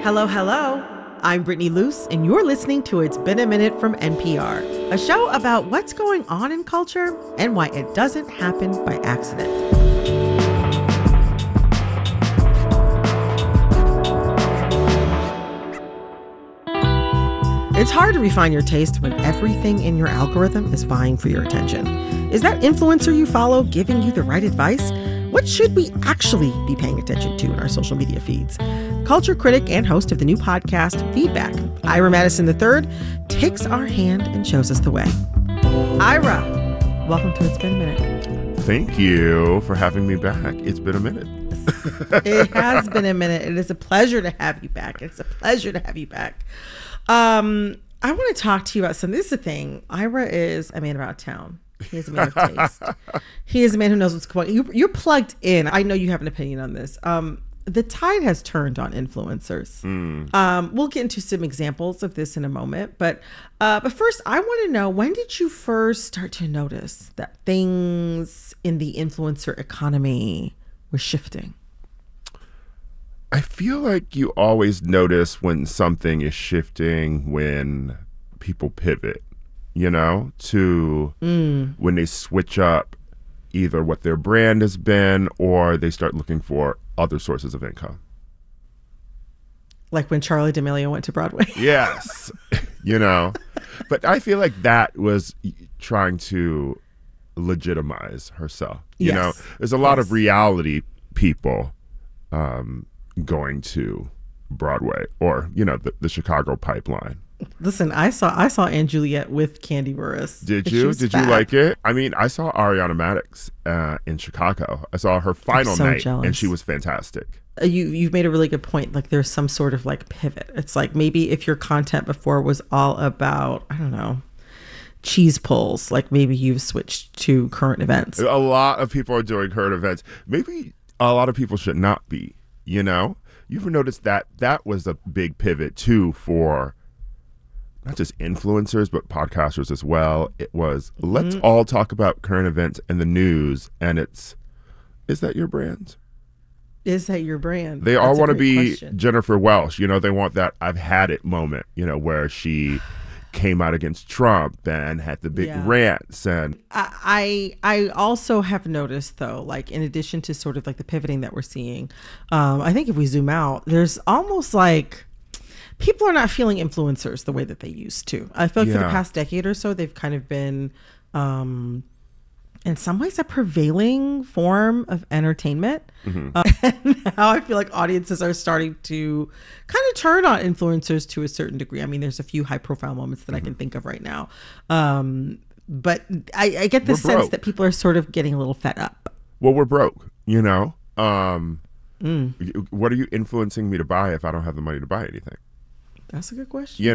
Hello, hello. I'm Brittany Luce, and you're listening to It's Been a Minute from NPR, a show about what's going on in culture and why it doesn't happen by accident. It's hard to refine your taste when everything in your algorithm is vying for your attention. Is that influencer you follow giving you the right advice? What should we actually be paying attention to in our social media feeds? Culture critic and host of the new podcast, Feedback, Ira Madison III, takes our hand and shows us the way. Ira, welcome to It's Been a Minute. Thank you for having me back. It's been a minute. It has been a minute. It is a pleasure to have you back. It's a pleasure to have you back. I want to talk to you about something. This is the thing. Ira is a man about town. He is a man of taste. He is a man who knows what's going on. You're plugged in. I know you have an opinion on this. The tide has turned on influencers. We'll get into some examples of this in a moment. But first, I want to know, when did you first start to notice that things in the influencer economy were shifting? I feel like you always notice when something is shifting when people pivot, to when they switch up either what their brand has been or they start looking for other sources of income. Like when Charli D'Amelio went to Broadway. Yes, But I feel like that was trying to legitimize herself. Yes. There's a lot of reality people going to Broadway or, the Chicago pipeline. Listen, I saw Anne Juliet with Candy Burruss. Did you? Did you like it? I mean, I saw Ariana Madix in Chicago. I saw her final night, jealous. and she was fantastic. You've made a really good point. Like, there's some sort of like pivot. It's like maybe if your content before was all about, I don't know, cheese pulls, like maybe you've switched to current events. A lot of people are doing current events. Maybe a lot of people should not be. You've noticed that was a big pivot too for not just influencers, but podcasters as well. It was, let's all talk about current events and the news. And is that your brand? Is that your brand? They all want to be question. Jennifer Welsh. They want that I've had it moment, where she came out against Trump and had the big rants. And I also have noticed, though, like in addition to sort of like the pivoting that we're seeing, I think if we zoom out, there's almost like people are not feeling influencers the way that they used to. I feel like for the past decade or so, they've kind of been, in some ways, a prevailing form of entertainment. And now I feel like audiences are starting to kind of turn on influencers to a certain degree. I mean, there's a few high profile moments that I can think of right now. But I get the sense that people are sort of getting a little fed up. Well, we're broke, What are you influencing me to buy if I don't have the money to buy anything? That's a good question.